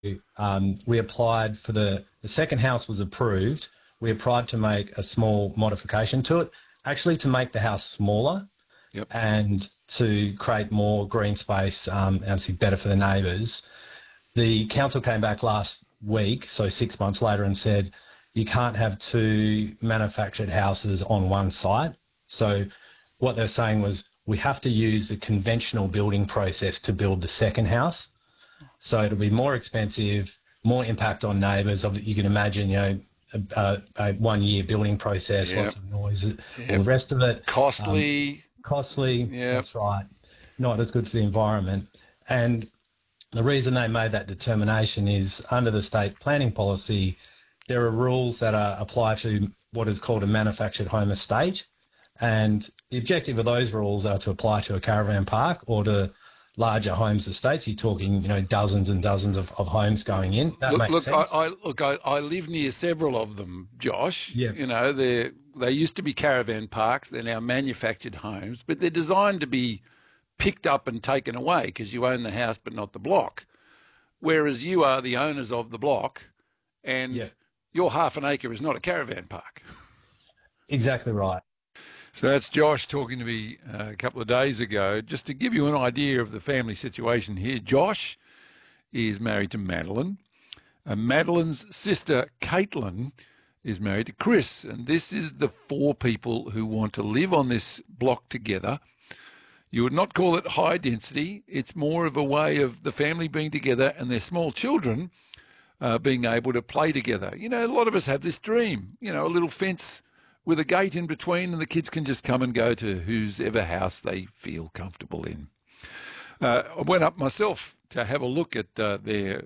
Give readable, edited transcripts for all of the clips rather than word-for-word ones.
we applied for the second house was approved. We applied to make a small modification to it, actually to make the house smaller. Yep. And to create more green space, obviously better for the neighbours. The council came back last week, so 6 months later, and said you can't have two manufactured houses on one site. So what they're saying was we have to use the conventional building process to build the second house. So it'll be more expensive, more impact on neighbours. You can imagine, a 1 year building process, lots of noise, all the rest of it. Costly, yeah. That's right. Not as good for the environment. And the reason they made that determination is under the state planning policy, there are rules that apply to what is called a manufactured home estate. And the objective of those rules are to apply to a caravan park or to larger homes estates. You're talking, dozens and dozens of homes going in. That makes sense. I live near several of them, Josh. Yeah. They used to be caravan parks. They're now manufactured homes, but they're designed to be picked up and taken away because you own the house but not the block. Whereas you are the owners of the block and your half an acre is not a caravan park. Exactly right. So that's Josh talking to me a couple of days ago. Just to give you an idea of the family situation here, Josh is married to Madeline. Madeline's sister, Caitlin, is married to Chris. And this is the four people who want to live on this block together. You would not call it high density. It's more of a way of the family being together and their small children being able to play together. A lot of us have this dream, a little fence with a gate in between, and the kids can just come and go to whosever house they feel comfortable in. I went up myself to have a look at their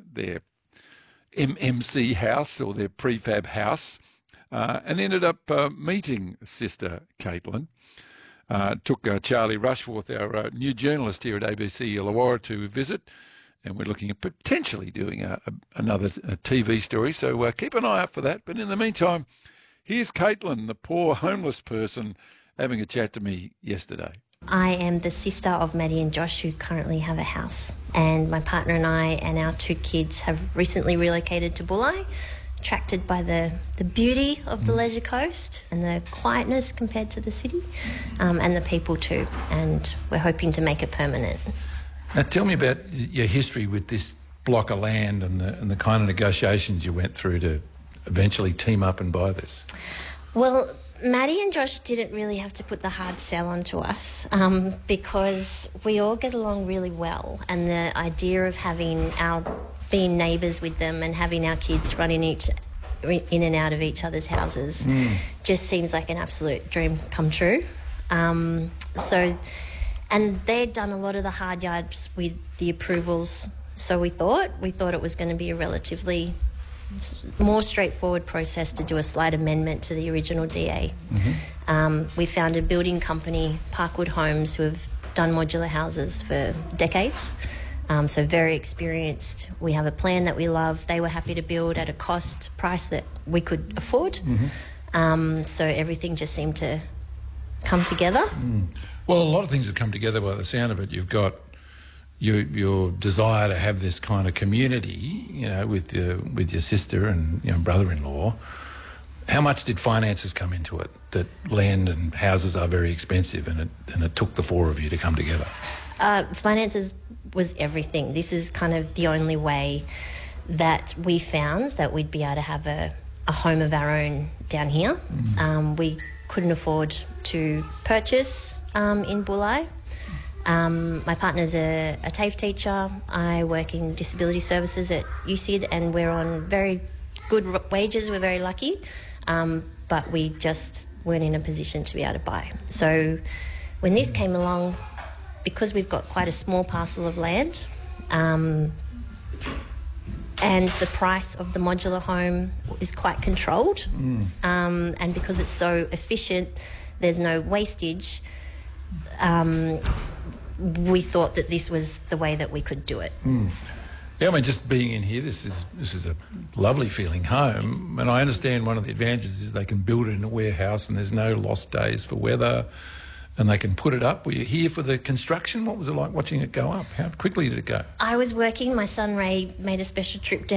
MMC house or their prefab house, and ended up meeting Sister Caitlin. Took Charlie Rushforth, our new journalist here at ABC Illawarra, to visit, and we're looking at potentially doing another TV story, so keep an eye out for that. But in the meantime, here's Caitlin, the poor homeless person, having a chat to me yesterday. I am the sister of Maddie and Josh, who currently have a house. And my partner and I and our two kids have recently relocated to Bulli, attracted by the beauty of the Leisure Coast and the quietness compared to the city, and the people too. And we're hoping to make it permanent. Now tell me about your history with this block of land and the kind of negotiations you went through to eventually team up and buy this. Well, Maddie and Josh didn't really have to put the hard sell onto us because we all get along really well, and the idea of being neighbours with them and having our kids run in and out of each other's houses just seems like an absolute dream come true. And they'd done a lot of the hard yards with the approvals, so we thought it was going to be a relatively more straightforward process to do a slight amendment to the original DA. We found a building company, Parkwood Homes, who have done modular houses for decades, so very experienced. We have a plan that we love. They were happy to build at a price that we could afford. So everything just seemed to come together. Well, a lot of things have come together by the sound of it. You've got your desire to have this kind of community, with your sister and brother-in-law. How much did finances come into it? That land and houses are very expensive, and it took the four of you to come together. Finances was everything. This is kind of the only way that we found that we'd be able to have a home of our own down here. We couldn't afford to purchase in Bulli. My partner's a TAFE teacher. I work in disability services at USyd, and we're on very good wages. We're very lucky, but we just weren't in a position to be able to buy. So when this came along, because we've got quite a small parcel of land, and the price of the modular home is quite controlled, and because it's so efficient, there's no wastage, we thought that this was the way that we could do it. Yeah, I mean, just being in here, this is a lovely feeling home, and I understand one of the advantages is they can build it in a warehouse and there's no lost days for weather. and they can put it up. Were you here for the construction? What was it like watching it go up? How quickly did it go? I was working. My son Ray made a special trip down